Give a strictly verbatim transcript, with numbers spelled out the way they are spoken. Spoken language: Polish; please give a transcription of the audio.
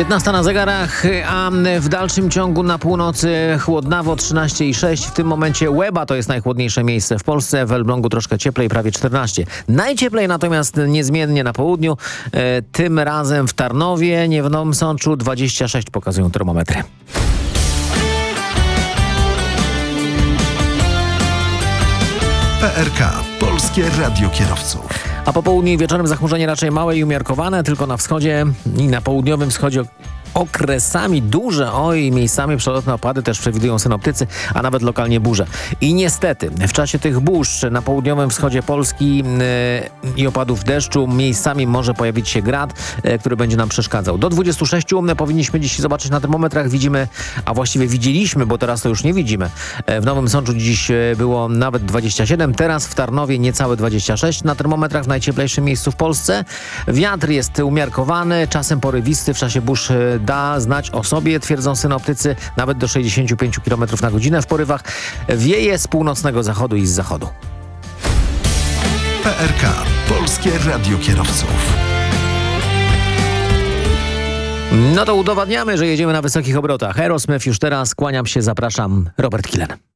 piętnasta na zegarach, a w dalszym ciągu na północy chłodnawo trzynaście i sześć. W tym momencie Łeba to jest najchłodniejsze miejsce w Polsce. W Elblągu troszkę cieplej, prawie czternaście. Najcieplej natomiast niezmiennie na południu. E, tym razem w Tarnowie, nie w Nowym Sączu, dwadzieścia sześć pokazują termometry. P R K. Polskie Radio Kierowców. A po południu i wieczorem zachmurzenie raczej małe i umiarkowane, tylko na wschodzie i na południowym wschodzie okresami duże, oj, miejscami przelotne opady też przewidują synoptycy, a nawet lokalnie burze. I niestety w czasie tych burz na południowym wschodzie Polski yy, i opadów deszczu miejscami może pojawić się grad, yy, który będzie nam przeszkadzał. Do dwudziestu sześciu powinniśmy dziś zobaczyć na termometrach. Widzimy, a właściwie widzieliśmy, bo teraz to już nie widzimy. Yy, w Nowym Sączu dziś yy, było nawet dwadzieścia siedem, teraz w Tarnowie niecałe dwadzieścia sześć na termometrach w najcieplejszym miejscu w Polsce. Wiatr jest umiarkowany, czasem porywisty, w czasie burz yy, da znać o sobie, twierdzą synoptycy, nawet do sześćdziesięciu pięciu kilometrów na godzinę w porywach. Wieje z północnego zachodu i z zachodu. P R K. Polskie Radio Kierowców. No to udowadniamy, że jedziemy na wysokich obrotach. Aerosmith już teraz, kłaniam się, zapraszam, Robert Kilen.